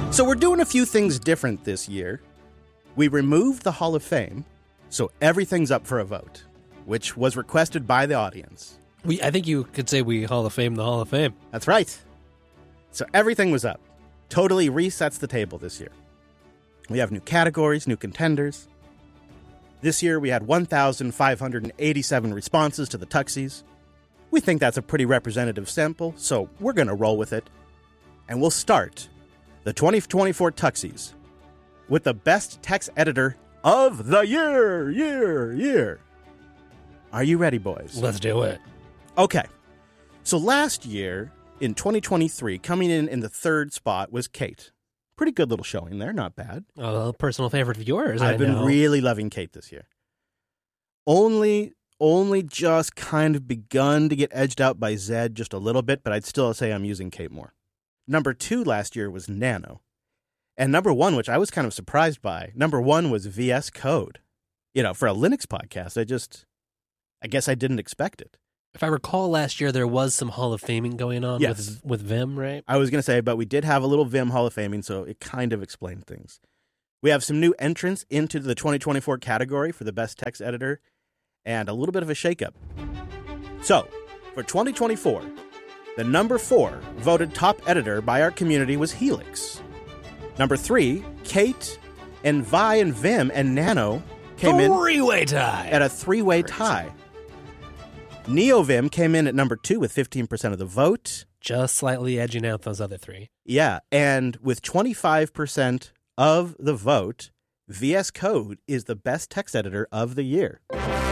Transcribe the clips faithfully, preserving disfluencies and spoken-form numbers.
So we're doing a few things different this year. We removed the Hall of Fame, so everything's up for a vote, which was requested by the audience. We, I think you could say we Hall of Fame the Hall of Fame. That's right. So everything was up. Totally resets the table this year. We have new categories, new contenders. This year we had one thousand five hundred eighty-seven responses to the Tuxies. We think that's a pretty representative sample, so we're going to roll with it. And we'll start the twenty twenty-four Tuxies with the best text editor of the year, year, year. Are you ready, boys? Let's do it. Okay. So last year, in twenty twenty-three, coming in in the third spot was Kate. Pretty good little showing there, not bad. Oh, a personal favorite of yours, I've I been know. really loving Kate this year. Only, only just kind of begun to get edged out by Zed just a little bit, but I'd still say I'm using Kate more. Number two last year was Nano. And number one, which I was kind of surprised by, number one was V S Code. You know, for a Linux podcast, I just, I guess I didn't expect it. If I recall last year, there was some Hall of Faming going on Yes. with with Vim, right? I was going to say, but we did have a little Vim Hall of Faming, so it kind of explained things. We have some new entrants into the twenty twenty-four category for the best text editor, and a little bit of a shakeup. So, for twenty twenty-four, the number four voted top editor by our community was Helix. Number three, Kate, and Vi and Vim and Nano came in Three-way tie. at a three-way Crazy. tie. NeoVim came in at number two with fifteen percent of the vote. Just slightly edging out those other three. Yeah, and with twenty-five percent of the vote, V S Code is the best text editor of the year.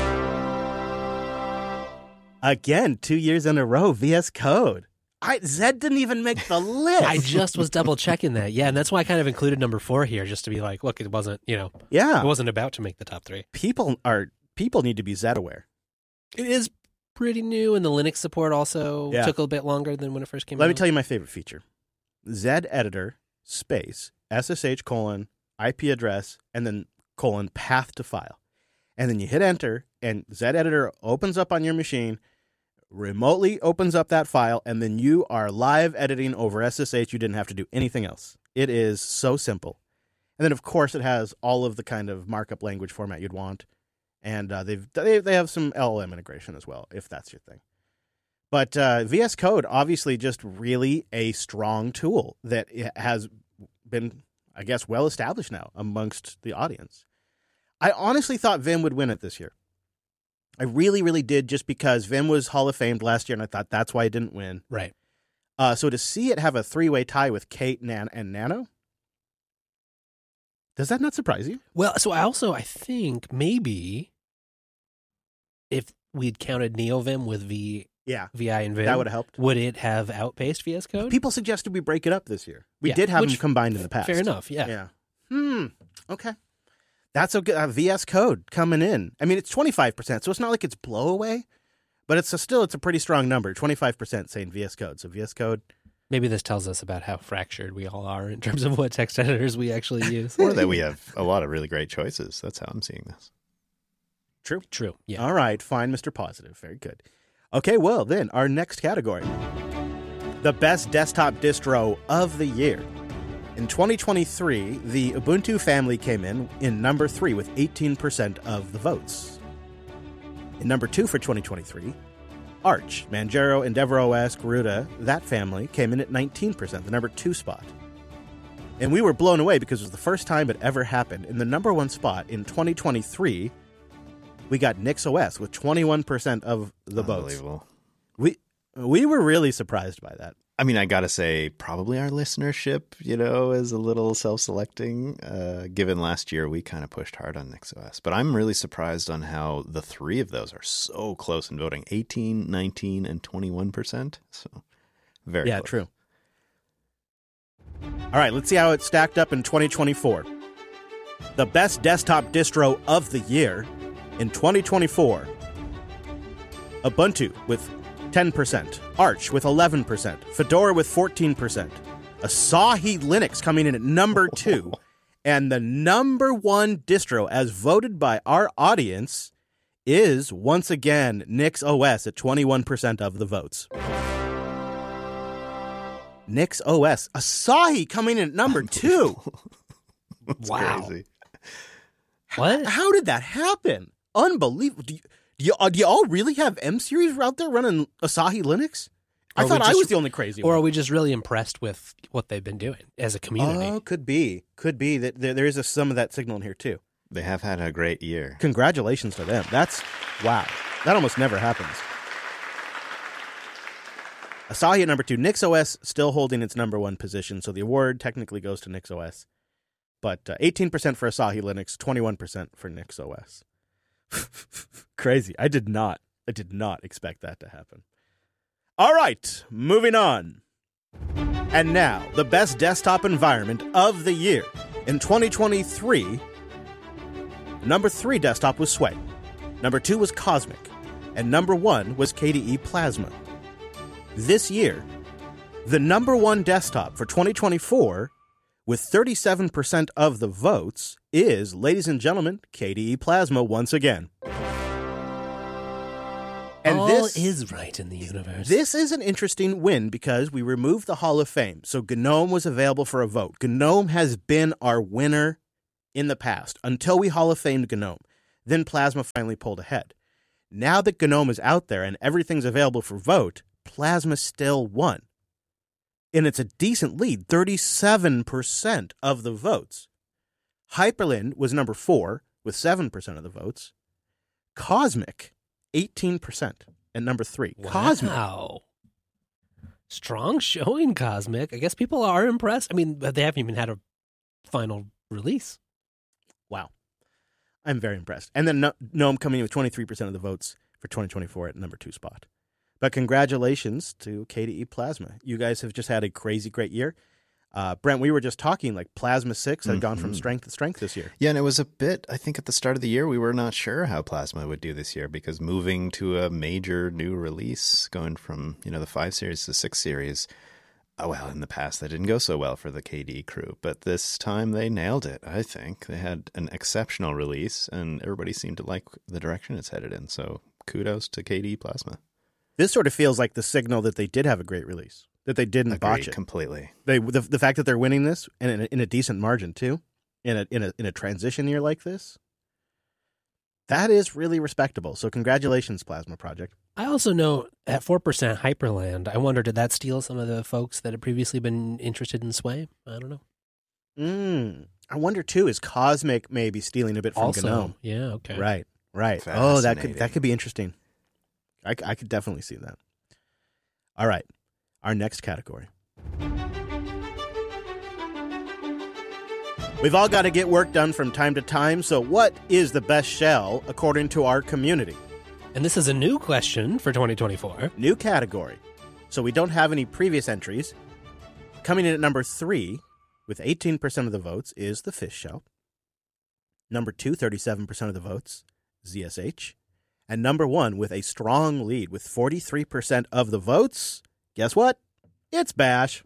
Again, two years in a row, V S Code. I, Zed didn't even make the list. I just was double checking that. Yeah, and that's why I kind of included number four here, just to be like, look, it wasn't, you know, yeah, it wasn't about to make the top three. people are people need to be Zed aware. It is pretty new, and the Linux support also Yeah. took a bit longer than when it first came Let out. me tell you my favorite feature. Zed editor space S S H colon I P address and then colon path to file. And then you hit enter and Zed editor opens up on your machine, remotely opens up that file, and then you are live editing over S S H. You didn't have to do anything else. It is so simple. And then, of course, it has all of the kind of markup language format you'd want. And uh, they've they, they have some L L M integration as well, if that's your thing. But uh, V S Code, obviously just really a strong tool that has been, I guess, well established now amongst the audience. I honestly thought Vim would win it this year. I really, really did, just because Vim was Hall of Famed last year, and I thought that's why it didn't win. Right. Uh, so to see it have a three-way tie with Kate, Nan, and Nano, does that not surprise you? Well, so I also, I think maybe if we'd counted NeoVim with v, Yeah, VI and Vim, that would have helped. would it have outpaced V S Code? People suggested we break it up this year. We Yeah, did have which- them combined in the past. Fair enough, yeah. Yeah. Hmm. Okay. That's a good uh, V S Code coming in. I mean, it's twenty-five percent, so it's not like it's blow away, but it's a, still it's a pretty strong number. twenty-five percent saying V S Code. So V S Code. Maybe this tells us about how fractured we all are in terms of what text editors we actually use. Or that we have a lot of really great choices. That's how I'm seeing this. True. True, yeah. All right. Fine, Mister Positive. Very good. Okay. Well, then our next category, the best desktop distro of the year. In twenty twenty-three, the Ubuntu family came in in number three with eighteen percent of the votes. In number two for twenty twenty-three, Arch, Manjaro, EndeavourOS, Garuda, that family came in at nineteen percent, the number two spot. And we were blown away because it was the first time it ever happened. In the number one spot in twenty twenty-three, we got NixOS with twenty-one percent of the votes. Unbelievable. We we were really surprised by that. I mean, I got to say, probably our listenership, you know, is a little self-selecting, uh, given last year we kind of pushed hard on NixOS. But I'm really surprised on how the three of those are so close in voting, eighteen, nineteen, and twenty-one percent. So very Yeah, close. true. All right, let's see how it stacked up in twenty twenty-four. The best desktop distro of the year in twenty twenty-four. Ubuntu with ten percent. Arch with eleven percent. Fedora with fourteen percent. Asahi Linux coming in at number two. And the number one distro, as voted by our audience, is, once again, NixOS at twenty-one percent of the votes. Nix O S. Asahi coming in at number two. That's Wow. crazy. What? How did that happen? Unbelievable. Do you, do you, uh, do you all really have M series out there running Asahi Linux? I Or thought we I just- was the only crazy Or one. are we just really impressed with what they've been doing as a community? Oh, could be. Could be that there, there is a, some of that signal in here, too. They have had a great year. Congratulations to them. That's, wow. That almost never happens. Asahi at number two. NixOS still holding its number one position, so the award technically goes to NixOS. But uh, eighteen percent for Asahi Linux, twenty-one percent for NixOS. Crazy. I did not, I did not expect that to happen. All right, moving on. And now, the best desktop environment of the year. In twenty twenty-three, number three desktop was Sway. Number two was Cosmic. And number one was K D E Plasma. This year, the number one desktop for twenty twenty-four, with thirty-seven percent of the votes, is, ladies and gentlemen, K D E Plasma once again. And All this is right in the universe. This is an interesting win because we removed the Hall of Fame. So GNOME was available for a vote. GNOME has been our winner in the past until we Hall of Famed GNOME. Then Plasma finally pulled ahead. Now that GNOME is out there and everything's available for vote, Plasma still won. And it's a decent lead, thirty-seven percent of the votes. Hyperland was number four with seven percent of the votes. Cosmic, eighteen percent at number three. Wow. Cosmic. Strong showing, Cosmic. I guess people are impressed. I mean, they haven't even had a final release. Wow. I'm very impressed. And then GNOME coming in with twenty-three percent of the votes for twenty twenty-four at number two spot. But congratulations to K D E Plasma. You guys have just had a crazy great year. Uh, Brent, we were just talking like Plasma six had mm-hmm. gone from strength to strength this year. Yeah, and it was a bit, I think at the start of the year, we were not sure how Plasma would do this year because moving to a major new release, going from, you know, the five series to six series, oh, well, in the past, that didn't go so well for the K D E crew. But this time they nailed it, I think. They had an exceptional release, and everybody seemed to like the direction it's headed in. So kudos to K D E Plasma. This sort of feels like the signal that they did have a great release, that they didn't Agreed, botch it completely. They the, the fact that they're winning this and in a, in a decent margin too, in a in a in a transition year like this, that is really respectable. So congratulations, Plasma Project. I also know at four percent Hyperland, I wonder, did that steal some of the folks that had previously been interested in Sway? I don't know. Mm, I wonder too, is Cosmic maybe stealing a bit from Also, GNOME? yeah, okay. Right, right. Oh, that could that could be interesting. I, I could definitely see that. All right, our next category. We've all got to get work done from time to time, so what is the best shell according to our community? And this is a new question for twenty twenty-four. New category. So we don't have any previous entries. Coming in at number three, with eighteen percent of the votes, is the Fish Shell. Number two, thirty-seven percent of the votes, Z S H. And number one, with a strong lead, with forty-three percent of the votes, guess what? It's Bash.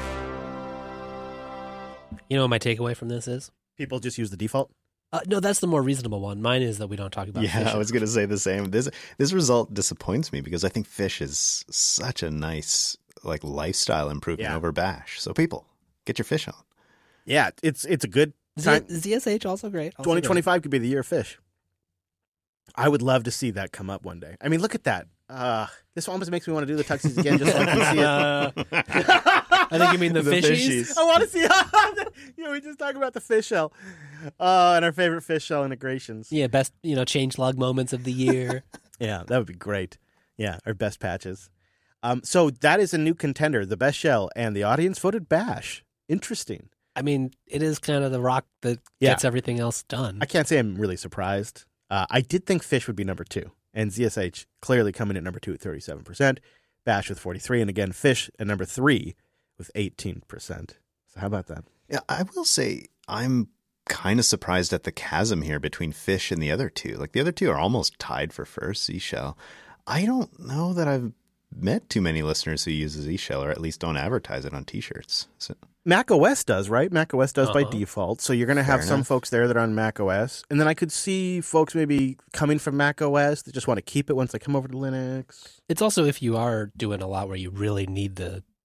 You know what my takeaway from this is? People just use the default? Uh, no, that's the more reasonable one. Mine is that we don't talk about Yeah, Fish. I was going to say the same. This this result disappoints me because I think Fish is such a nice like lifestyle improvement Yeah. over Bash. So people, get your Fish on. Yeah, it's it's a good Z- time. ZSH also great. Also twenty twenty-five could be the year of Fish. I would love to see that come up one day. I mean, look at that. Uh, this almost makes me want to do the tuxies again just so I can see it. I think you mean the, The fishies. fishies. I want to see. You know, we just talked about the fish shell, uh, and our favorite fish shell integrations. Yeah, best, you know, changelog moments of the year. Yeah, that would be great. Yeah, our best patches. Um, so that is a new contender, the best shell, and the audience voted Bash. Interesting. I mean, it is kind of the rock that Yeah. gets everything else done. I can't say I'm really surprised. Uh, I did think Fish would be number two, and Z S H clearly coming in at number two at thirty-seven percent, Bash with forty-three, and again, Fish at number three with eighteen percent. So how about that? Yeah, I will say I'm kind of surprised at the chasm here between Fish and the other two. Like the other two are almost tied for first, Seashell. I don't know that I've met too many listeners who use Z-Shell or at least don't advertise it on T-shirts. So, Mac O S does, right? Mac O S does by Uh-huh. default. So you're going to have Fair some enough. folks there that are on Mac O S. And then I could see folks maybe coming from Mac O S that just want to keep it once they come over to Linux. It's also if you are doing a lot where you really need the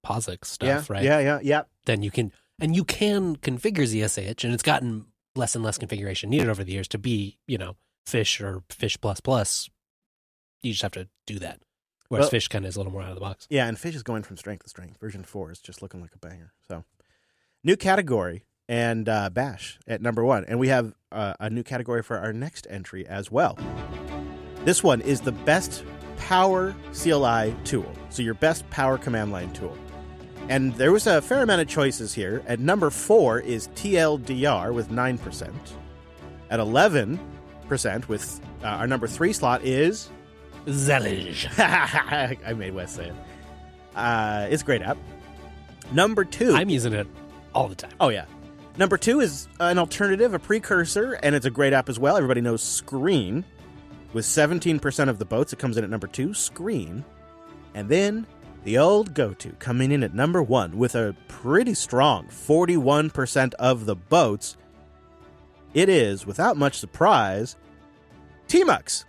POSIX stuff, yeah, right? Yeah, yeah, yeah. Then you can, and you can configure Z S H, and it's gotten less and less configuration needed over the years to be, you know, Fish or Fish plus plus. You just have to do that. Whereas Well, Fish kind of is a little more out of the box. Yeah, and Fish is going from strength to strength. Version four is just looking like a banger. So, new category and uh, Bash at number one. And we have uh, a new category for our next entry as well. This one is the best power C L I tool. So your best power command line tool. And there was a fair amount of choices here. At number four is T L D R with nine percent. At eleven percent with uh, our number three slot is... Zellige. I made Wes say it. Uh, it's a great app. Number two. I'm using it all the time. Oh, yeah. Number two is an alternative, a precursor, and it's a great app as well. Everybody knows Screen. With seventeen percent of the votes, it comes in at number two, Screen. And then the old go-to coming in at number one with a pretty strong forty-one percent of the votes. It is, without much surprise, Tmux.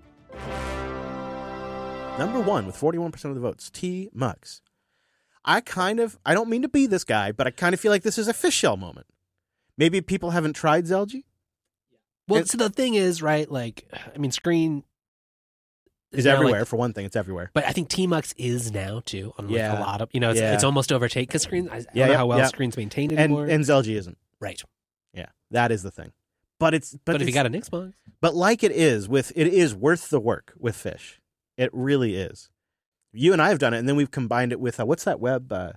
Number one with forty-one percent of the votes, Tmux. I kind of, I don't mean to be this guy, but I kind of feel like this is a fish shell moment. Maybe people haven't tried Zelgi? Well, It's- so the thing is, right, like, I mean, Screen Is now, everywhere. like- For one thing, it's everywhere. but I think Tmux is now, too, on like Yeah. a lot of, you know, it's, Yeah. it's almost overtaken because Screen, I, I don't Yeah, know yeah, how well yeah. Screen's maintained And anymore. and Zelgi isn't. right. Yeah, that is the thing. But it's but, But, if you it's- got an Xbox, but like it is with it is worth the work with Fish. It really is. You and I have done it, and then we've combined it with uh, what's that web? Uh,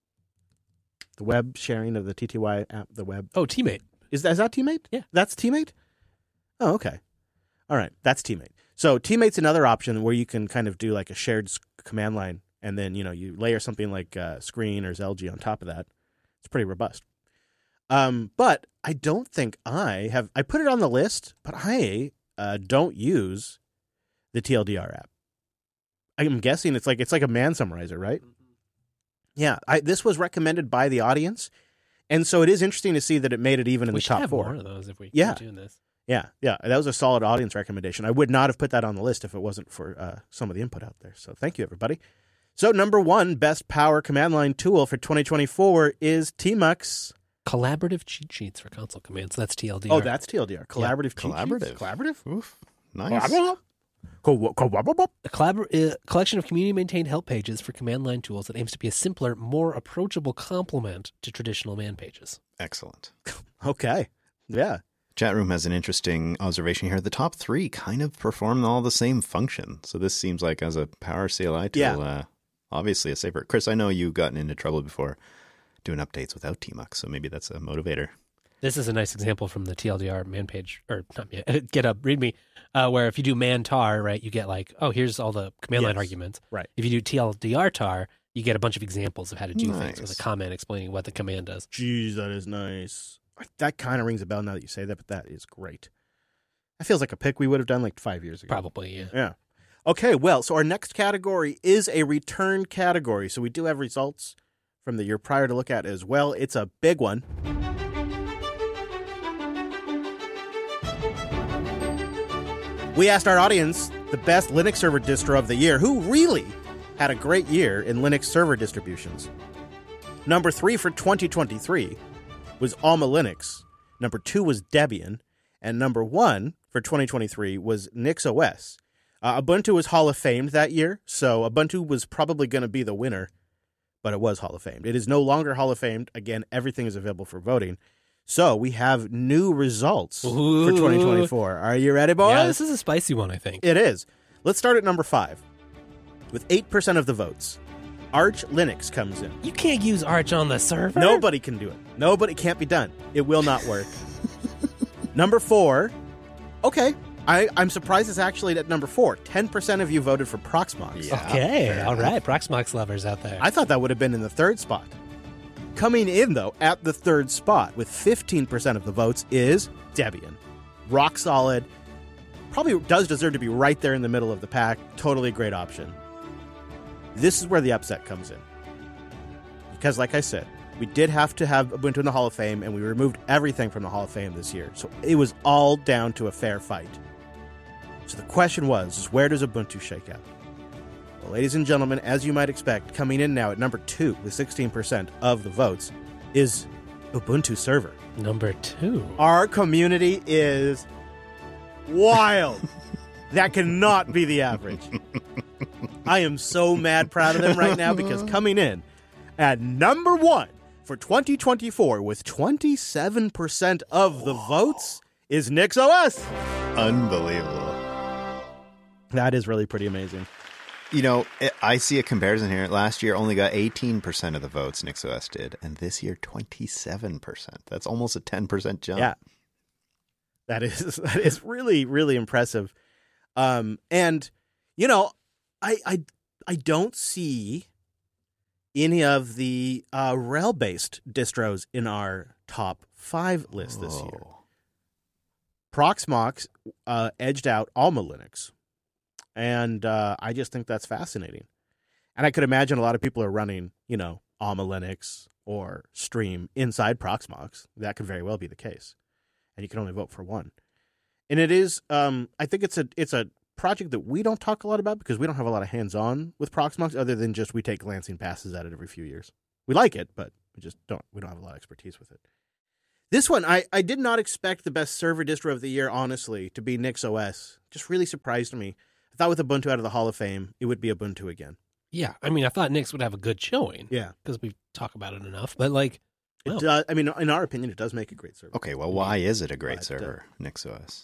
the web sharing of the T T Y app. The web oh, Teammate. is that, is that Teammate? Yeah. That's Teammate. Oh, okay. All right, that's Teammate. So Teammate's another option where you can kind of do like a shared s- command line, and then you know you layer something like uh, Screen or Zelgi on top of that. It's pretty robust. Um, but I don't think I have. I put it on the list, but I uh, don't use the T L D R app. I'm guessing it's like it's like a man summarizer, right? Yeah, I, this was recommended by the audience, and so it is interesting to see that it made it even in We the should top have four. more of those if we Yeah. keep doing this. Yeah, yeah, that was a solid audience recommendation. I would not have put that on the list if it wasn't for uh, some of the input out there. So thank you, everybody. So number one best power command line tool for twenty twenty-four is Tmux. Collaborative cheat sheets for console commands. That's T L D R. Oh, that's T L D R. Collaborative. cheat Collaborative. sheets? Collaborative. Oof. Nice. Co- co- a collabor- uh, collection of community-maintained help pages for command line tools that aims to be a simpler, more approachable complement to traditional man pages. Excellent. Okay. Yeah. Chat room has an interesting observation here. The top three kind of perform all the same function. So this seems like as a power C L I tool, Yeah. uh, obviously a safer. Chris, I know you've gotten into trouble before doing updates without Tmux, so maybe that's a motivator. This is a nice example from the T L D R man page, or not man, GitHub README, uh, where if you do man tar, right, you get like, oh, here's all the command line Yes. arguments. Right. If you do T L D R tar, you get a bunch of examples of how to do things Nice. with a comment explaining what the command does. Jeez, that is nice. That kind of rings a bell now that you say that, but that is great. That feels like a pick we would have done like five years ago. Probably, yeah. Yeah. Okay, well, so our next category is a return category. So we do have results from the year prior to look at as well. It's a big one. We asked our audience the best Linux server distro of the year, who really had a great year in Linux server distributions. Number three for twenty twenty-three was Alma Linux. Number two was Debian. And number one for twenty twenty-three was NixOS. Uh, Ubuntu was Hall of Famed that year, so Ubuntu was probably going to be the winner, but it was Hall of Famed. It is no longer Hall of Famed. Again, everything is available for voting. So we have new results Ooh. for twenty twenty-four. Are you ready, boys? Yeah, this is a spicy one, I think. It is. Let's start at number five. With eight percent of the votes, Arch Linux comes in. You can't use Arch on the server. Nobody can do it. Nobody can't be done. It will not work. Number four. Okay. I, I'm surprised it's actually at number four. ten percent of you voted for Proxmox. Yeah. Okay, fair all enough. right. Proxmox lovers out there. I thought that would have been in the third spot. Coming in, though, at the third spot with fifteen percent of the votes is Debian. Rock solid. Probably does deserve to be right there in the middle of the pack. Totally great option. This is where the upset comes in. Because, like I said, we did have to have Ubuntu in the Hall of Fame, and we removed everything from the Hall of Fame this year. So it was all down to a fair fight. So the question was, is where does Ubuntu shake out? But ladies and gentlemen, as you might expect, coming in now at number two with sixteen percent of the votes is Ubuntu Server. Number two. Our community is wild. That cannot be the average. I am so mad proud of them right now because coming in at number one for twenty twenty-four with twenty-seven percent of the votes is NixOS. Unbelievable. That is really pretty amazing. You know, I see a comparison here. Last year only got eighteen percent of the votes, NixOS did, and this year twenty-seven percent. That's almost a ten percent jump. Yeah. That is that is really, really impressive. Um, and, you know, I, I, I don't see any of the uh, Rail-based distros in our top five list this year. Oh. Proxmox uh, edged out Alma Linux. And uh, I just think that's fascinating. And I could imagine a lot of people are running, you know, Alma Linux or Stream inside Proxmox. That could very well be the case. And you can only vote for one. And it is, um, I think it's a it's a project that we don't talk a lot about because we don't have a lot of hands-on with Proxmox other than just we take glancing passes at it every few years. We like it, but we just don't, we don't have a lot of expertise with it. This one, I, I did not expect the best server distro of the year, honestly, to be NixOS. Just really surprised me. I thought with Ubuntu out of the Hall of Fame, it would be Ubuntu again. Yeah, I mean, I thought Nix would have a good showing. Yeah. Because we talk about it enough. But, like, It well, does, I mean, in our opinion, it does make a great server. Okay, well, why is it a great But, server, NixOS?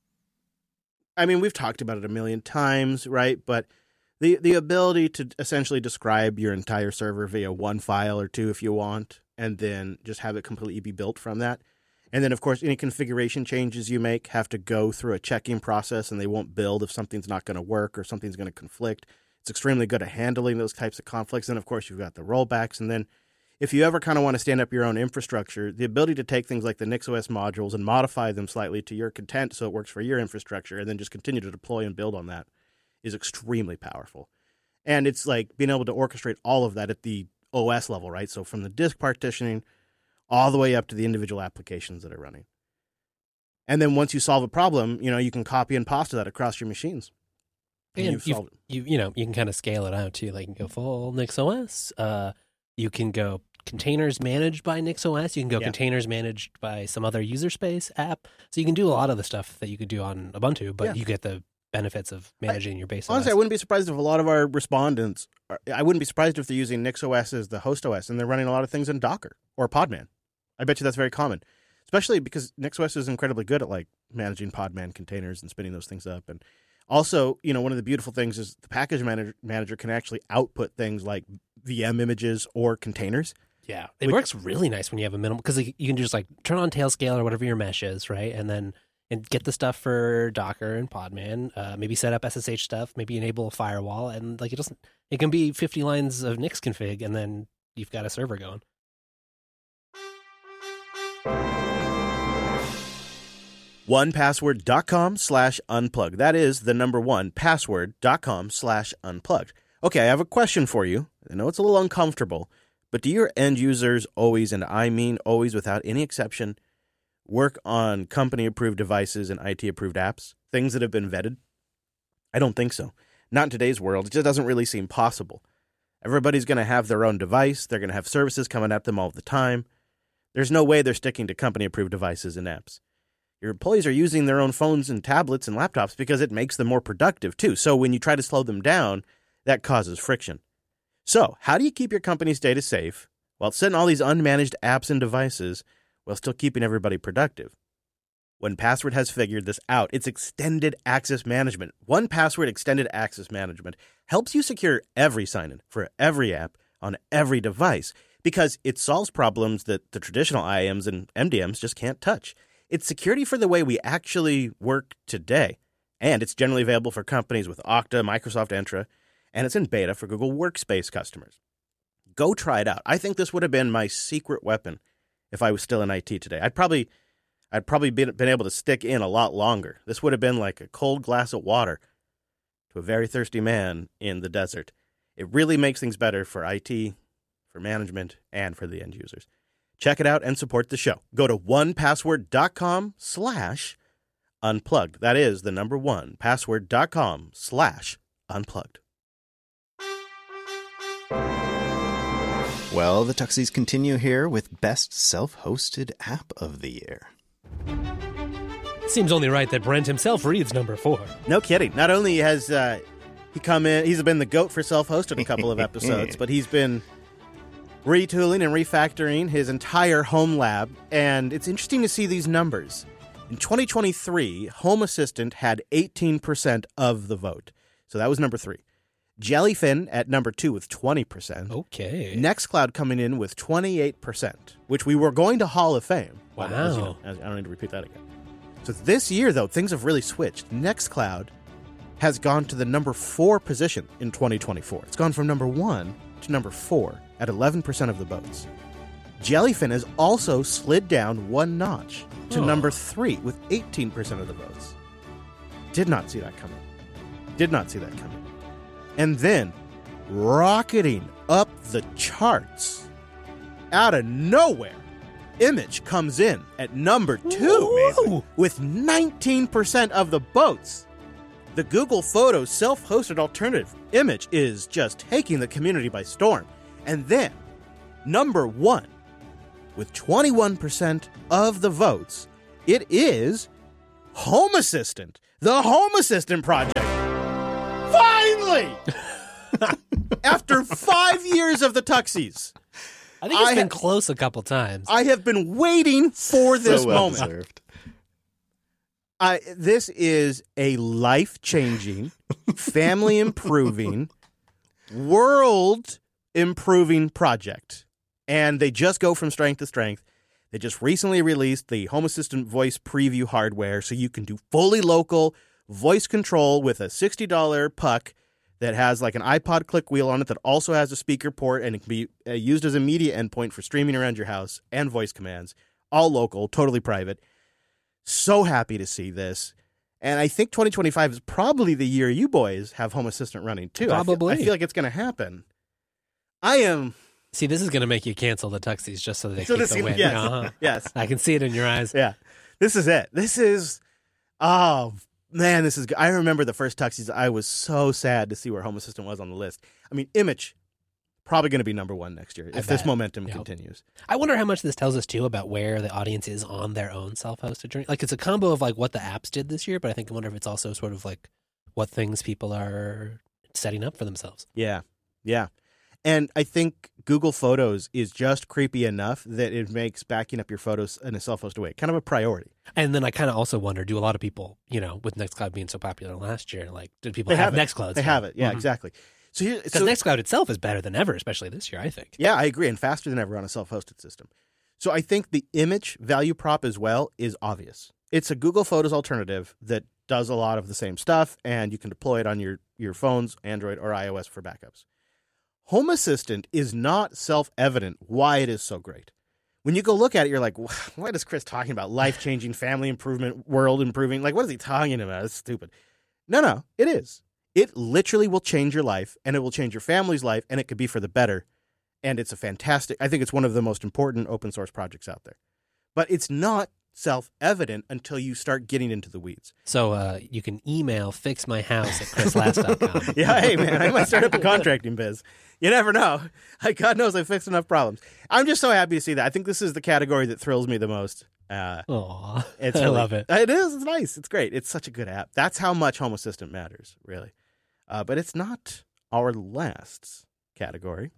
I mean, we've talked about it a million times, right? But the the ability to essentially describe your entire server via one file or two if you want, and then just have it completely be built from that. And then, of course, any configuration changes you make have to go through a checking process, and they won't build if something's not going to work or something's going to conflict. It's extremely good at handling those types of conflicts. And, of course, you've got the rollbacks. And then if you ever kind of want to stand up your own infrastructure, the ability to take things like the NixOS modules and modify them slightly to your content so it works for your infrastructure and then just continue to deploy and build on that is extremely powerful. And it's like being able to orchestrate all of that at the O S level, right? So from the disk partitioning all the way up to the individual applications that are running. And then once you solve a problem, you know, you can copy and pasta that across your machines. And, and you've you've- solved it. you you know, you can kind of scale it out, too. Like, you can go full NixOS. Uh, you can go containers managed by NixOS. You can go Yeah. containers managed by some other user space app. So you can do a lot of the stuff that you could do on Ubuntu, but Yeah. you get the benefits of managing your base Honestly, O S. I wouldn't be surprised if a lot of our respondents, are, I wouldn't be surprised if they're using NixOS as the host O S and they're running a lot of things in Docker or Podman. I bet you that's very common, especially because NixOS is incredibly good at like managing Podman containers and spinning those things up. And also, you know, one of the beautiful things is the package manager, manager can actually output things like V M images or containers. Yeah, it Which- works really nice when you have a minimal, because like, you can just like turn on Tailscale or whatever your mesh is, right? And then and get the stuff for Docker and Podman, uh, maybe set up S S H stuff, maybe enable a firewall, and like it doesn't, it can be fifty lines of Nix config, and then you've got a server going. one password dot com slash unplugged. That is the number one, password dot com slash unplugged. Okay, I have a question for you. I know it's a little uncomfortable, but do your end users always, and I mean always without any exception, work on company-approved devices and I T-approved apps, things that have been vetted? I don't think so. Not in today's world. It just doesn't really seem possible. Everybody's going to have their own device. They're going to have services coming at them all the time. There's no way they're sticking to company-approved devices and apps. Your employees are using their own phones and tablets and laptops because it makes them more productive, too. So when you try to slow them down, that causes friction. So how do you keep your company's data safe while setting all these unmanaged apps and devices while still keeping everybody productive? one Password has figured this out. It's Extended Access Management. one Password Extended Access Management helps you secure every sign-in for every app on every device because it solves problems that the traditional I A Ms and M D Ms just can't touch. It's security for the way we actually work today. And it's generally available for companies with Okta, Microsoft Entra, and it's in beta for Google Workspace customers. Go try it out. I think this would have been my secret weapon if I was still in I T today. I'd probably I'd probably been, been able to stick in a lot longer. This would have been like a cold glass of water to a very thirsty man in the desert. It really makes things better for I T, for management, and for the end users. Check it out and support the show. Go to one password dot com slash unplugged. That is the number one, password dot com slash unplugged. Well, the Tuxies continue here with Best Self-Hosted App of the Year. Seems only right that Brent himself reads number four. No kidding. Not only has uh, he come in, he's been the GOAT for self-hosted a couple of episodes, but he's been retooling and refactoring his entire home lab. And it's interesting to see these numbers. In twenty twenty-three, Home Assistant had eighteen percent of the vote. So that was number three. Jellyfin at number two with twenty percent. Okay. Nextcloud coming in with twenty-eight percent, which we were going to Hall of Fame. Wow. As you know, I don't need to repeat that again. So this year, though, things have really switched. Nextcloud has gone to the number four position in twenty twenty-four. It's gone from number one to number four at eleven percent of the votes. Jellyfin has also slid down one notch to Oh. number three with eighteen percent of the votes. Did not see that coming. Did not see that coming. And then, rocketing up the charts, out of nowhere, Image comes in at number two Ooh. with nineteen percent of the votes. The Google Photos self-hosted alternative, Image, is just taking the community by storm. And then, number one, with twenty-one percent of the votes, it is Home Assistant, the Home Assistant project. Finally! After five years of the Tuxies, I think it's I been ha- close a couple times. I have been waiting for this so well moment. deserved. I, this is a life-changing, family-improving, world-improving project. And they just go from strength to strength. They just recently released the Home Assistant voice preview hardware, so you can do fully local voice control with a sixty dollars puck that has like an iPod click wheel on it that also has a speaker port, and it can be uh, used as a media endpoint for streaming around your house and voice commands. All local, totally private. So happy to see this. And I think twenty twenty-five is probably the year you boys have Home Assistant running too. Probably. I feel, I feel like it's going to happen. I am... See, this is going to make you cancel the Tuxies just so they So keep this the is- win. yes. Uh-huh. Yes. I can see it in your eyes. Yeah. This is it. This is... Oh, man, this is good. I remember the first Tuxies. I was so sad to see where Home Assistant was on the list. I mean, Image, probably going to be number one next year I if this bet. momentum Yep. continues. I wonder how much this tells us too about where the audience is on their own self-hosted journey. Like it's a combo of like what the apps did this year, but I think I wonder if it's also sort of like what things people are setting up for themselves. Yeah. Yeah. And I think Google Photos is just creepy enough that it makes backing up your photos in a self-hosted way kind of a priority. And then I kind of also wonder, do a lot of people, you know, with Nextcloud being so popular last year, like did people They have, have it. Nextcloud? They have it. Yeah, Mhm. exactly. So here, Because so, Nextcloud itself is better than ever, especially this year, I think. yeah, I agree, and faster than ever on a self-hosted system. So I think the Image value prop as well is obvious. It's a Google Photos alternative that does a lot of the same stuff, and you can deploy it on your, your phones, Android or iOS for backups. Home Assistant is not self-evident why it is so great. When you go look at it, you're like, what is Chris talking about? Life-changing, family improvement, world improving? Like, what is he talking about? It's stupid. No, no, it is. It literally will change your life, and it will change your family's life, and it could be for the better. And it's a fantastic, I think it's one of the most important open source projects out there. But it's not self-evident until you start getting into the weeds. So uh, you can email fixmyhouse at chrislast dot com. Yeah, hey, man, I might start up a contracting biz. You never know. God knows I've fixed enough problems. I'm just so happy to see that. I think this is the category that thrills me the most. Uh, Aw, it's I really- love it. It is. It's nice. It's great. It's such a good app. That's how much Home Assistant matters, really. Uh, but it's not our last category.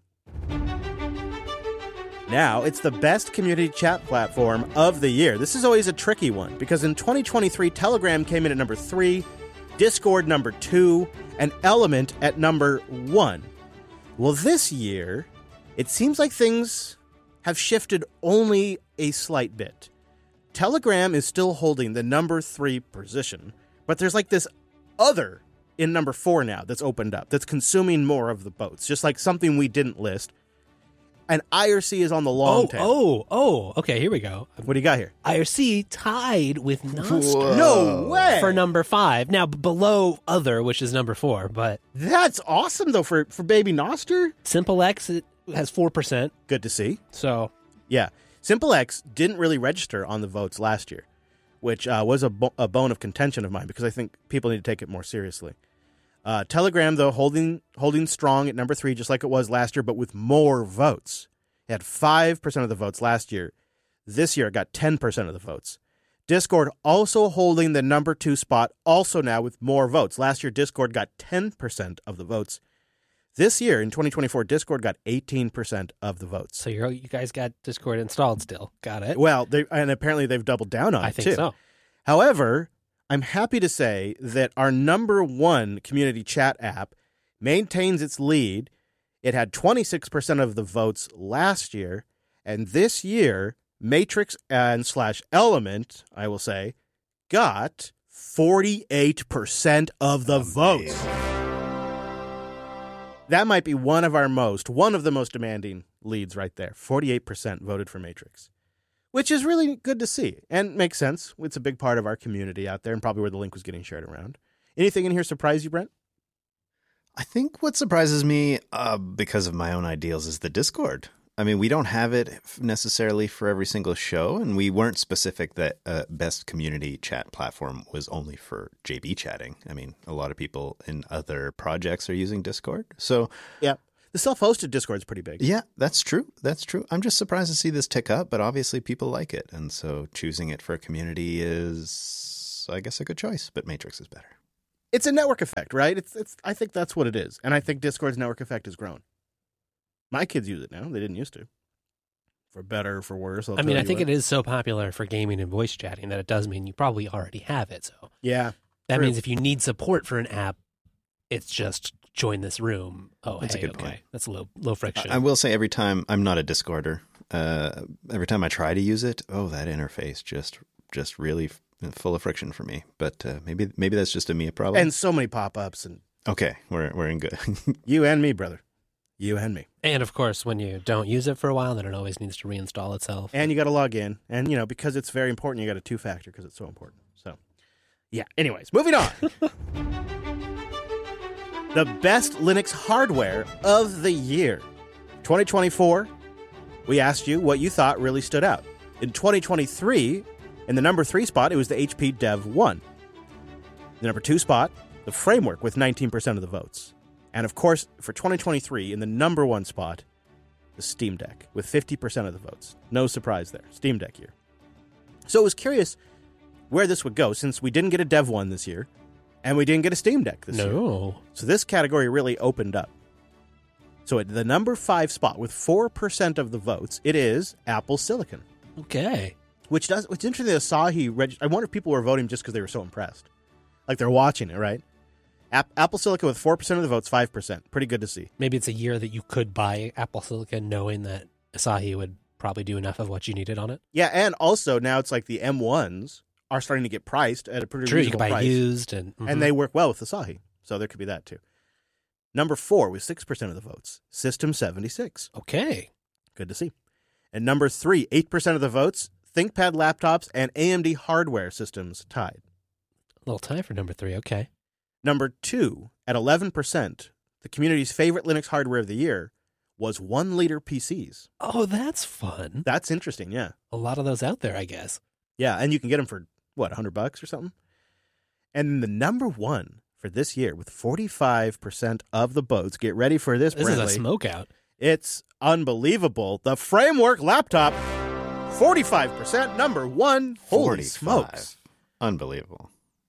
Now, it's the best community chat platform of the year. This is always a tricky one because in twenty twenty-three, Telegram came in at number three, Discord number two, and Element at number one. Well, this year, it seems like things have shifted only a slight bit. Telegram is still holding the number three position, but there's like this other in number four now that's opened up, that's consuming more of the votes, just like something we didn't list. And I R C is on the long Oh, tail. oh, oh. Okay, here we go. What do you got here? I R C tied with Nostr Whoa. No way! for number five. Now, b- below Other, which is number four, but That's awesome, though, for, for Baby Nostr. SimpleX it has four percent. Good to see. So, Yeah. SimpleX didn't really register on the votes last year, which uh, was a, bo- a bone of contention of mine because I think people need to take it more seriously. Uh, Telegram, though, holding holding strong at number three, just like it was last year, but with more votes. It had five percent of the votes last year. This year, it got ten percent of the votes. Discord also holding the number two spot, also now with more votes. Last year, Discord got ten percent of the votes. This year, in twenty twenty-four, Discord got eighteen percent of the votes. So you're, you guys got Discord installed still. Got it. Well, they, and apparently they've doubled down on I it, think too. so. However, I'm happy to say that our number one community chat app maintains its lead. It had twenty-six percent of the votes last year, and this year, Matrix and slash Element, I will say, got forty-eight percent of the votes. That might be one of our most, one of the most demanding leads right there. forty-eight percent voted for Matrix, which is really good to see and makes sense. It's a big part of our community out there and probably where the link was getting shared around. Anything in here surprise you, Brent? I think what surprises me, uh, because of my own ideals, is the Discord. I mean, we don't have it necessarily for every single show, and we weren't specific that uh, best community chat platform was only for J B chatting. I mean, a lot of people in other projects are using Discord. So, yeah, the self-hosted Discord is pretty big. Yeah, that's true. That's true. I'm just surprised to see this tick up, but obviously people like it. And so choosing it for a community is, I guess, a good choice, but Matrix is better. It's a network effect, right? It's, it's. I think that's what it is. And I think Discord's network effect has grown. My kids use it now. They didn't used to. For better or for worse. I'll I mean, tell I you think what. it is so popular for gaming and voice chatting that it does mean you probably already have it. So Yeah. that true. means if you need support for an app, it's just join this room. Oh, That's a hey, good okay. point. That's low low friction. I will say every time, I'm not a Discorder. Uh, every time I try to use it, oh, that interface just just really f- full of friction for me. But uh, maybe maybe that's just a me problem. And so many pop-ups. And okay, we're we're in good. you and me, brother. You and me. and of course, when you don't use it for a while, then it always needs to reinstall itself. And you got to log in. And, you know, because it's very important, you got a two-factor because it's so important. So, yeah. Anyways, moving on. The best Linux hardware of the year. twenty twenty-four, we asked you what you thought really stood out. In twenty twenty-three, in the number three spot, it was the H P Dev one. The number two spot, the Framework with nineteen percent of the votes. And of course, for twenty twenty-three, in the number one spot, the Steam Deck with fifty percent of the votes. No surprise there. Steam Deck year. So I was curious where this would go since we didn't get a Dev one this year and we didn't get a Steam Deck this year. No. So this category really opened up. So at the number five spot with four percent of the votes, it is Apple Silicon. Okay. Which does, it's interesting that Asahi, reg- I wonder if people were voting just because they were so impressed. Like they're watching it, right? App- Apple Silicon with four percent of the votes, five percent. Pretty good to see. Maybe it's a year that you could buy Apple Silicon knowing that Asahi would probably do enough of what you needed on it. Yeah, and also now it's like the M ones are starting to get priced at a pretty True, you reasonable can buy price. used. And, mhm. And they work well with Asahi. So there could be that too. Number four with six percent of the votes, System seventy-six. Okay. Good to see. And number three, eight percent of the votes, ThinkPad laptops and A M D hardware systems tied. A little time for number three. Okay. Number two, at eleven percent, the community's favorite Linux hardware of the year was one-liter P Cs. Oh, that's fun. That's interesting, yeah. A lot of those out there, I guess. Yeah, and you can get them for, what, one hundred bucks or something? And the number one for this year with forty-five percent of the votes, get ready for this, This Brentley. is a smoke out. It's unbelievable. The Framework laptop, forty-five percent, number one. Holy forty-five. smokes. Unbelievable.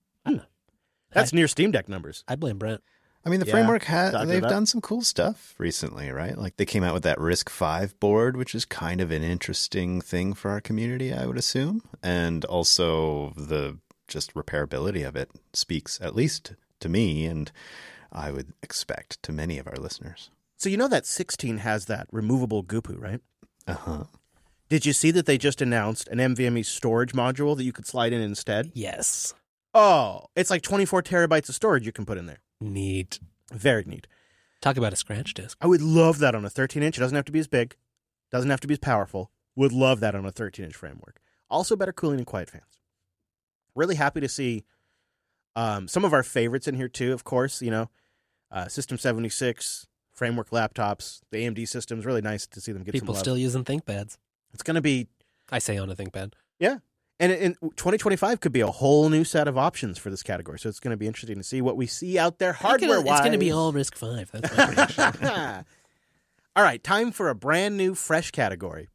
That's near Steam Deck numbers. I blame Brent. I mean, the Yeah, Framework has, talking they've about- done some cool stuff recently, right? Like they came out with that RISC five board, which is kind of an interesting thing for our community, I would assume. And also the just repairability of it speaks, at least to me, and I would expect to many of our listeners. So you know that sixteen has that removable G P U, right? Uh-huh. Did you see that they just announced an NVMe storage module that you could slide in instead? Yes. Oh, it's like twenty-four terabytes of storage you can put in there. Neat. Very neat. Talk about a scratch disk. I would love that on a thirteen inch. It doesn't have to be as big. Doesn't have to be as powerful. Would love that on a thirteen inch Framework. Also better cooling and quiet fans. Really happy to see um, some of our favorites in here too, of course. You know, uh, System seventy-six, Framework laptops, the A M D systems. Really nice to see them get People some love. still using ThinkPads. It's going to be, I say on a ThinkPad. yeah. And in twenty twenty-five could be a whole new set of options for this category. So it's going to be interesting to see what we see out there hardware-wise. It's going to be all Risk five. That's my prediction. All right, time for a brand new, fresh category.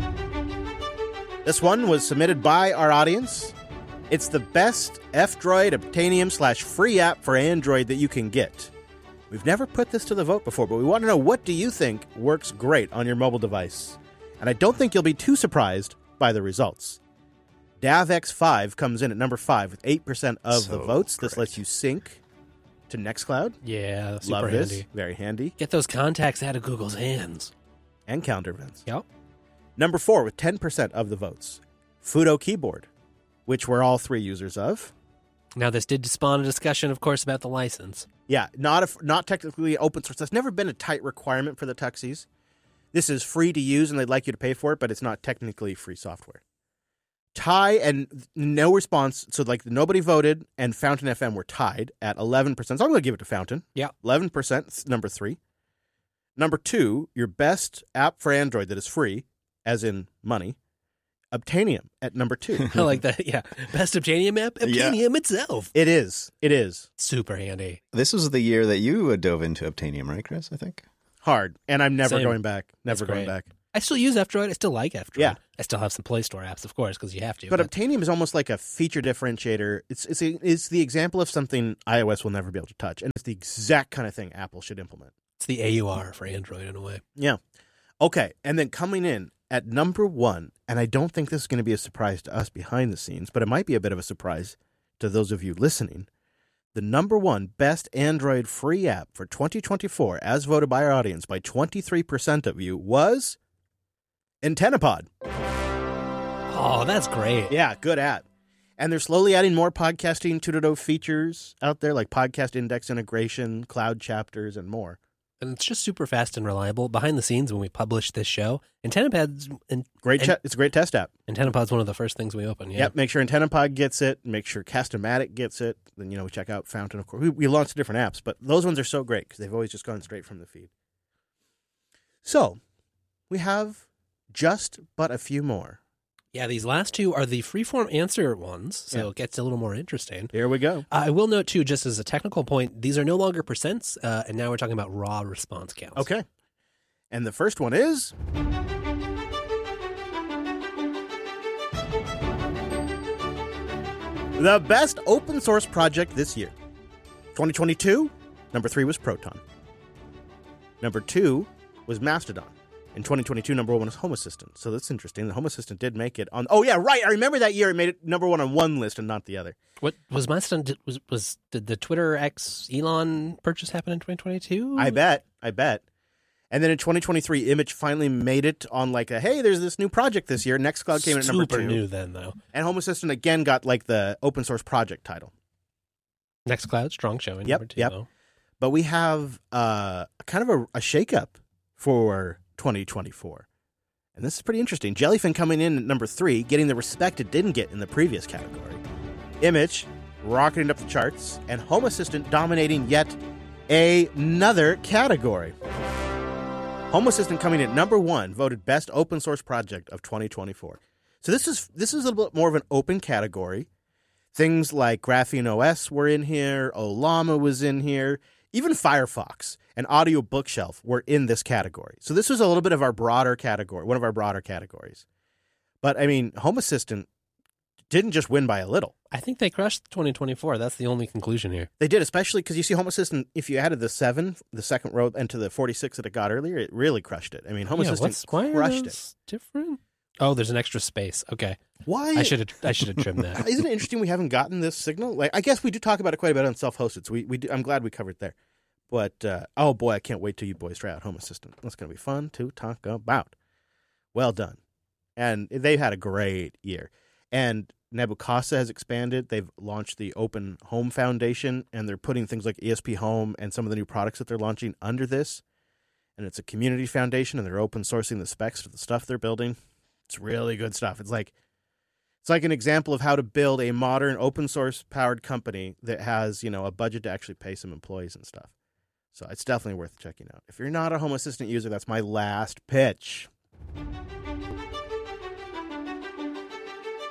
This one was submitted by our audience. It's the best F-Droid Obtainium slash free app for Android that you can get. We've never put this to the vote before, but we want to know, what do you think works great on your mobile device? And I don't think you'll be too surprised by the results. D A V X five comes in at number five with eight percent of So the votes. great. This lets you sync to Nextcloud. Yeah, super Love handy. this. Very handy. Get those contacts out of Google's hands. And calendar events. Yep. Number four with ten percent of the votes. Fudo Keyboard, which we're all three users of. Now, this did spawn a discussion, of course, about the license. Yeah, not a, not technically open source. That's never been a tight requirement for the Tuxies. This is free to use, and they'd like you to pay for it, but it's not technically free software. Tie and no response. So, like, nobody voted, and Fountain F M were tied at eleven percent. So I'm going to give it to Fountain. Yeah. eleven percent, number three. Number two, your best app for Android that is free, as in money, Obtainium at number two. I like that. Yeah. Best Obtainium app? Yeah. Obtainium itself. It is. It is. Super handy. This was the year that you dove into Obtainium, right, Chris? I think. Hard. And I'm never Same. going back. Never That's going great. back. I still use F-Droid. I still like F-Droid. Yeah. I still have some Play Store apps, of course, because you have to. But Obtainium is almost like a feature differentiator. It's it's a, it's the example of something iOS will never be able to touch, and it's the exact kind of thing Apple should implement. It's the A U R for Android in a way. Yeah. Okay, and then coming in at number one, and I don't think this is going to be a surprise to us behind the scenes, but it might be a bit of a surprise to those of you listening. The number one best Android free app for twenty twenty-four, as voted by our audience by twenty-three percent of you, was AntennaPod. Oh, that's great. Yeah, good app. And they're slowly adding more podcasting two point oh features out there, like podcast index integration, cloud chapters, and more. And it's just super fast and reliable. Behind the scenes, when we publish this show, AntennaPod's, and, Great, And- che- it's a great test app. AntennaPod's one of the first things we open. Yeah. Yep, make sure AntennaPod gets it. Make sure Castomatic gets it. Then, you know, we check out Fountain, of course. We, we launched different apps, but those ones are so great because they've always just gone straight from the feed. So, we have just but a few more. Yeah, these last two are the freeform answer ones, so Yeah. it gets a little more interesting. Here we go. Uh, I will note, too, just as a technical point, these are no longer percents, uh, and now we're talking about raw response counts. Okay. And the first one is... the best open source project this year. twenty twenty-two, number three was Proton. Number two was Mastodon. In twenty twenty-two, number one was Home Assistant. So that's interesting. The Home Assistant did make it on... Oh, yeah, right. I remember that year it made it number one on one list and not the other. What was my son? Did, was was did the Twitter X Elon purchase happen in twenty twenty-two? I bet. I bet. And then in twenty twenty-three, Image finally made it on like a, hey, there's this new project this year. Nextcloud came in at number Super two. new then, though. And Home Assistant again got like the open source project title. Nextcloud, strong showing. Yep, number two, yep. though. But we have uh, kind of a, a shakeup for twenty twenty-four. And this is pretty interesting. Jellyfin coming in at number three, getting the respect it didn't get in the previous category. Image rocketing up the charts, and Home Assistant dominating yet another category. Home Assistant coming in at number one, voted best open source project of twenty twenty-four. So this is this is a little bit more of an open category. Things like Graphene O S were in here, Olama was in here, even Firefox and Audio Bookshelf were in this category. So this was a little bit of our broader category, one of our broader categories. But I mean, Home Assistant didn't just win by a little. I think they crushed twenty twenty-four. That's the only conclusion here. They did, especially because you see Home Assistant, if you added the seven, the second row, and to the forty-six that it got earlier, it really crushed it. I mean, Home yeah, Assistant what's, why are crushed it. those different? Oh, there's an extra space. Okay, Why? I should have I should have trimmed that. Isn't it interesting we haven't gotten this signal? Like, I guess we do talk about it quite a bit on self-hosted, so we, we do, I'm glad we covered there. But, uh, oh boy, I can't wait till you boys try out Home Assistant. That's going to be fun to talk about. Well done. And they've had a great year. And Nebucasa has expanded. They've launched the Open Home Foundation, and they're putting things like E S P Home and some of the new products that they're launching under this. And it's a community foundation, and they're open sourcing the specs for the stuff they're building. It's really good stuff. It's like it's like an example of how to build a modern open source powered company that has, you know, a budget to actually pay some employees and stuff. So it's definitely worth checking out. If you're not a Home Assistant user, that's my last pitch.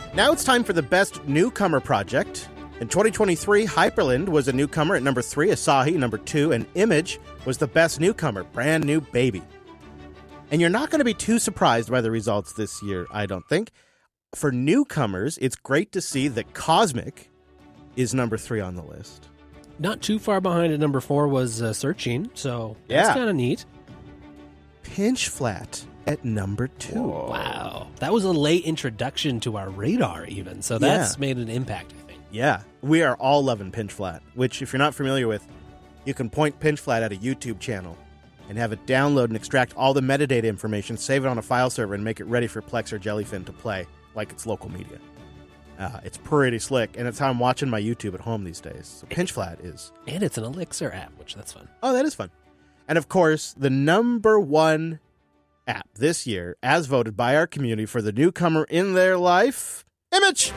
Now it's time for the best newcomer project. In twenty twenty-three, Hyperland was a newcomer at number three, Asahi number two, and Image was the best newcomer, Brand New Baby. And you're not going to be too surprised by the results this year, I don't think. For newcomers, it's great to see that Cosmic is number three on the list. Not too far behind at number four was uh, Searching, so that's Yeah. kind of neat. Pinch Flat at number two. Whoa. Wow. That was a late introduction to our radar, even, so that's Yeah. made an impact, I think. Yeah, we are all loving Pinch Flat, which, if you're not familiar with, you can point Pinch Flat at a YouTube channel and have it download and extract all the metadata information, save it on a file server, and make it ready for Plex or Jellyfin to play like it's local media. Uh, it's pretty slick, and it's how I'm watching my YouTube at home these days. So Pinch Flat is... And it's an Elixir app, which that's fun. Oh, that is fun. And, of course, the number one app this year, as voted by our community for the newcomer in their life, Image!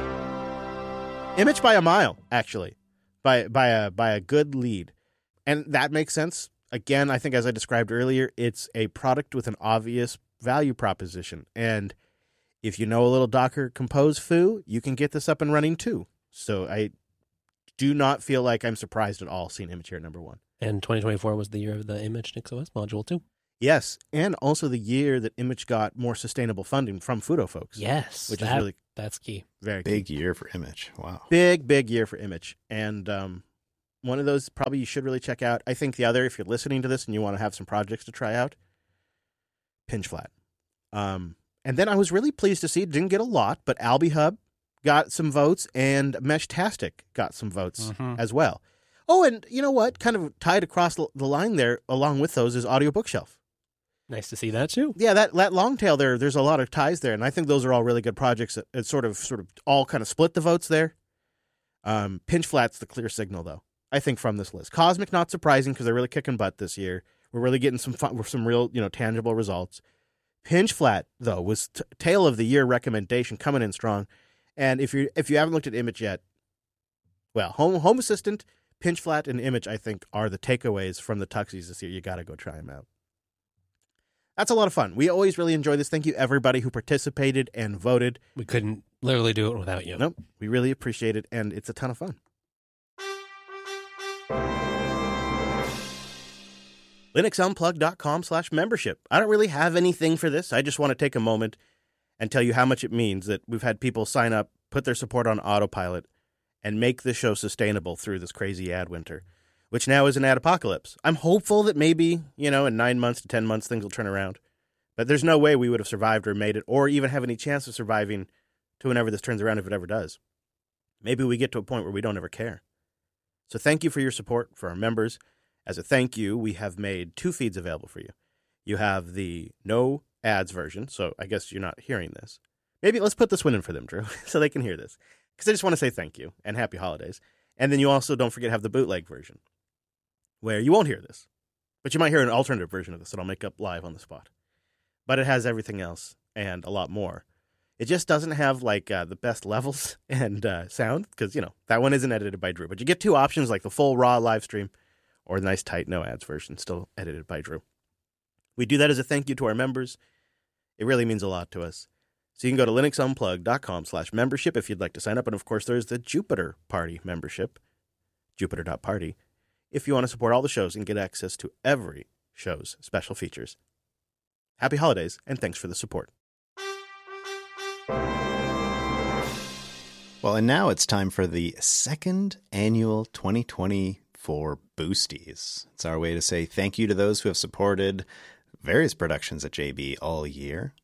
Image by a mile, actually, by by a by a good lead. And that makes sense. Again, I think as I described earlier, it's a product with an obvious value proposition. And if you know a little Docker Compose foo, you can get this up and running too. So I do not feel like I'm surprised at all seeing Image here at number one. And twenty twenty-four was the year of the Image NixOS module, too. Yes, and also the year that Image got more sustainable funding from Fudo folks. Yes. Which that, is really that's key. very Big year for Image. Wow. Big, big year for Image. And um, one of those probably you should really check out. I think the other, if you're listening to this and you want to have some projects to try out, Pinch Flat. Um, and then I was really pleased to see, didn't get a lot, but AlbiHub got some votes and Meshtastic got some votes Mhm. as well. Oh, and you know what? Kind of tied across the the line there along with those is Audio Bookshelf. Nice to see that, too. Yeah, that, that long tail there, there's a lot of ties there, and I think those are all really good projects that, that sort of sort of all kind of split the votes there. Um, Pinch Flat's the clear signal, though, I think, from this list. Cosmic, not surprising, because they're really kicking butt this year. We're really getting some fun, some real, you know, tangible results. Pinch Flat, though, was t- tail of the year recommendation coming in strong. And if you if you haven't looked at Image yet, well, Home Home Assistant, Pinch Flat, and Image, I think, are the takeaways from the Tuxies this year. You got to go try them out. That's a lot of fun. We always really enjoy this. Thank you, everybody who participated and voted. We couldn't literally do it without you. Nope, we really appreciate it, and it's a ton of fun. LinuxUnplugged.com slash membership. I don't really have anything for this. I just want to take a moment and tell you how much it means that we've had people sign up, put their support on autopilot, and make the show sustainable through this crazy ad winter, which now is an ad apocalypse. I'm hopeful that maybe, you know, in nine months to ten months, things will turn around. But there's no way we would have survived or made it, or even have any chance of surviving to whenever this turns around, if it ever does. Maybe we get to a point where we don't ever care. So thank you for your support for our members. As a thank you, we have made two feeds available for you. You have the no ads version, so I guess you're not hearing this. Maybe let's put this one in for them, Drew, so they can hear this. Because I just want to say thank you and happy holidays. And then you also, don't forget, have the bootleg version, where you won't hear this, but you might hear an alternative version of this that I'll make up live on the spot. But it has everything else and a lot more. It just doesn't have like uh, the best levels and uh, sound, because, you know, that one isn't edited by Drew. But you get two options, like the full raw live stream or the nice tight no ads version, still edited by Drew. We do that as a thank you to our members. It really means a lot to us. So you can go to linuxunplugged.com slash membership if you'd like to sign up. And of course, there's the Jupiter Party membership, jupiter dot party, if you want to support all the shows and get access to every show's special features. Happy holidays, and thanks for the support. Well, and now it's time for the second annual twenty twenty-four Boosties. It's our way to say thank you to those who have supported various productions at J B all year.